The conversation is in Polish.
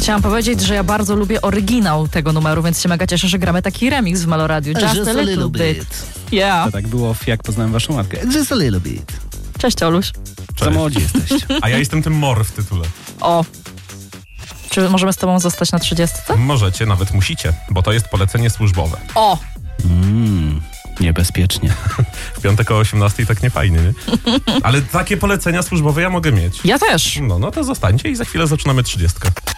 Chciałam powiedzieć, że ja bardzo lubię oryginał tego numeru, więc się mega cieszę, że gramy taki remix w Meloradiu. Just a little bit. Yeah. To tak było w Jak poznałem waszą matkę. Just a little bit. Cześć, Oluś. Za młodzi jesteście. A ja jestem tym mor w tytule. O. Czy możemy z tobą zostać na 30? Możecie, nawet musicie, bo to jest polecenie służbowe. O. Niebezpiecznie. W piątek o 18 tak nie fajnie, nie? Ale takie polecenia służbowe ja mogę mieć. Ja też. No to zostańcie i za chwilę zaczynamy 30.